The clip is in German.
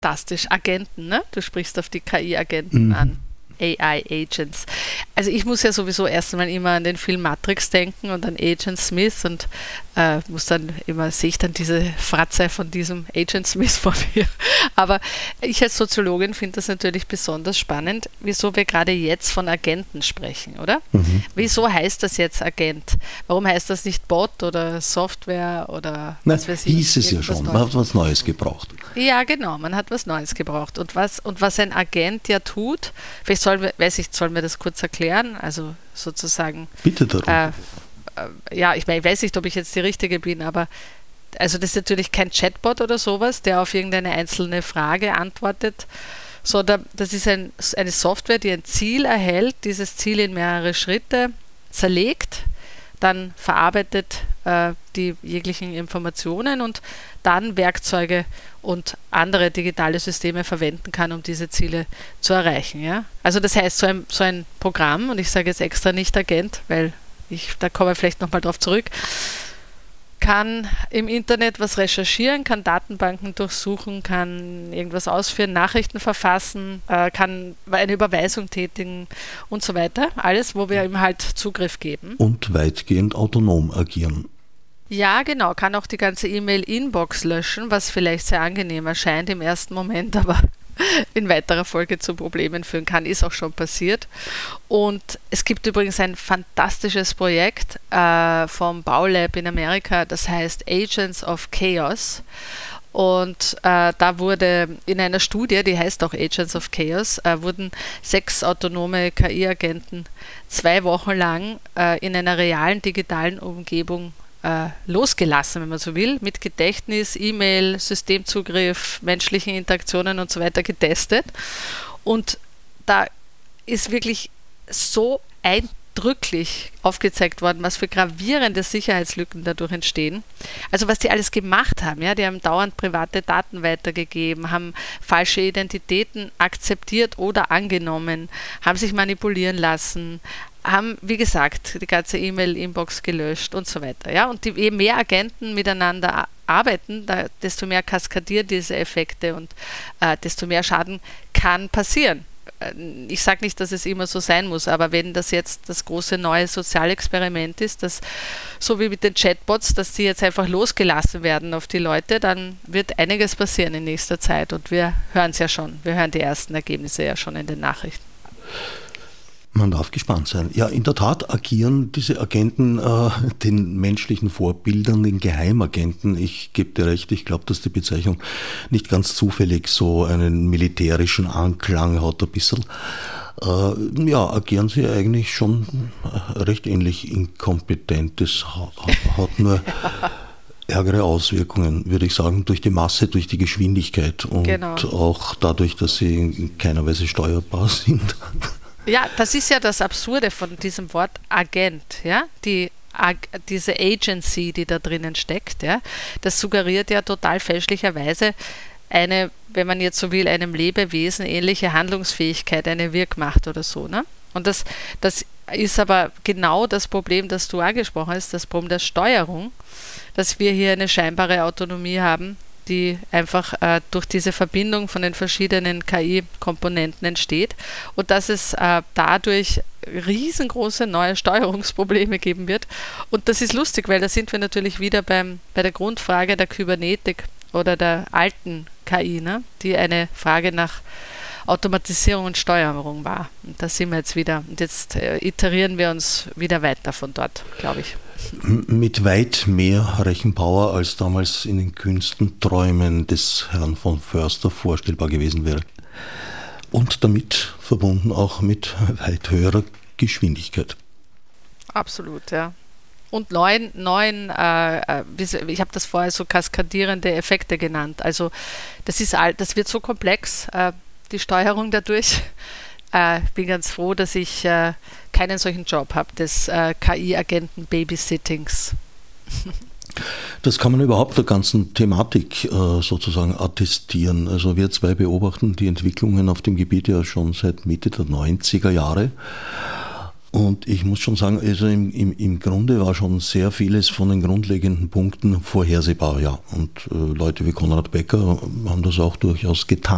fantastisch. Agenten, ne? Du sprichst auf die KI-Agenten an. AI-Agents. Also ich muss ja sowieso erst einmal immer an den Film Matrix denken und an Agent Smith und sehe ich dann diese Fratze von diesem Agent Smith vor mir. Aber ich als Soziologin finde das natürlich besonders spannend, wieso wir gerade jetzt von Agenten sprechen, oder? Wieso heißt das jetzt Agent? Warum heißt das nicht Bot oder Software oder was weiß ich? Hieß es ja schon, man hat was Neues gebraucht. Ja, genau, man hat was Neues gebraucht. Und was ein Agent ja tut, vielleicht sollen wir das kurz erklären, also sozusagen. Bitte darum. Ich weiß nicht, ob ich jetzt die Richtige bin, aber also das ist natürlich kein Chatbot oder sowas, der auf irgendeine einzelne Frage antwortet, sondern das ist eine Software, die ein Ziel erhält, dieses Ziel in mehrere Schritte zerlegt, dann verarbeitet die jeglichen Informationen und dann Werkzeuge und andere digitale Systeme verwenden kann, um diese Ziele zu erreichen. Ja? Also das heißt, so ein Programm, und ich sage jetzt extra nicht Agent, weil da kommen wir vielleicht nochmal drauf zurück, kann im Internet was recherchieren, kann Datenbanken durchsuchen, kann irgendwas ausführen, Nachrichten verfassen, kann eine Überweisung tätigen und so weiter. Alles, wo wir ihm halt Zugriff geben. Und weitgehend autonom agieren. Ja, genau, kann auch die ganze E-Mail-Inbox löschen, was vielleicht sehr angenehm erscheint im ersten Moment, aber in weiterer Folge zu Problemen führen kann, ist auch schon passiert. Und es gibt übrigens ein fantastisches Projekt vom Baulab in Amerika, das heißt Agents of Chaos. Und da wurde in einer Studie, die heißt auch Agents of Chaos, wurden 6 autonome KI-Agenten 2 Wochen lang in einer realen digitalen Umgebung losgelassen, wenn man so will, mit Gedächtnis, E-Mail, Systemzugriff, menschlichen Interaktionen und so weiter getestet. Und da ist wirklich so eindrücklich aufgezeigt worden, was für gravierende Sicherheitslücken dadurch entstehen. Also was die alles gemacht haben, ja, die haben dauernd private Daten weitergegeben, haben falsche Identitäten akzeptiert oder angenommen, haben sich manipulieren lassen, haben, wie gesagt, die ganze E-Mail-Inbox gelöscht und so weiter. Ja? Und je mehr Agenten miteinander arbeiten, desto mehr kaskadieren diese Effekte und desto mehr Schaden kann passieren. Ich sage nicht, dass es immer so sein muss, aber wenn das jetzt das große neue Sozialexperiment ist, dass so wie mit den Chatbots, dass die jetzt einfach losgelassen werden auf die Leute, dann wird einiges passieren in nächster Zeit und wir hören es ja schon. Wir hören die ersten Ergebnisse ja schon in den Nachrichten. Man darf gespannt sein. Ja, in der Tat agieren diese Agenten den menschlichen Vorbildern, den Geheimagenten. Ich gebe dir recht, ich glaube, dass die Bezeichnung nicht ganz zufällig so einen militärischen Anklang hat ein bisschen. Agieren sie eigentlich schon recht ähnlich inkompetent. Das hat nur ärgere Auswirkungen, würde ich sagen, durch die Masse, durch die Geschwindigkeit und auch dadurch, dass sie in keiner Weise steuerbar sind. Ja, das ist ja das Absurde von diesem Wort Agent, ja, diese Agency, die da drinnen steckt, ja, das suggeriert ja total fälschlicherweise eine, wenn man jetzt so will, einem Lebewesen ähnliche Handlungsfähigkeit, eine Wirkmacht oder so, ne? Und das ist aber genau das Problem, das du angesprochen hast, das Problem der Steuerung, dass wir hier eine scheinbare Autonomie haben, die einfach durch diese Verbindung von den verschiedenen KI-Komponenten entsteht und dass es dadurch riesengroße neue Steuerungsprobleme geben wird. Und das ist lustig, weil da sind wir natürlich wieder bei der Grundfrage der Kybernetik oder der alten KI, ne? Die eine Frage nach Automatisierung und Steuerung war. Und da sind wir jetzt wieder. Und jetzt iterieren wir uns wieder weiter von dort, glaube ich. Mit weit mehr Rechenpower, als damals in den kühnsten Träumen des Herrn von Förster vorstellbar gewesen wäre. Und damit verbunden auch mit weit höherer Geschwindigkeit. Absolut, ja. Und neuen ich habe das vorher so kaskadierende Effekte genannt. Also das wird so komplex, die Steuerung dadurch. Ich bin ganz froh, dass ich keinen solchen Job habe, des KI-Agenten-Babysittings. Das kann man überhaupt der ganzen Thematik sozusagen attestieren. Also wir zwei beobachten die Entwicklungen auf dem Gebiet ja schon seit Mitte der 90er Jahre. Und ich muss schon sagen, also im Grunde war schon sehr vieles von den grundlegenden Punkten vorhersehbar. Ja. Und Leute wie Konrad Becker haben das auch durchaus getan.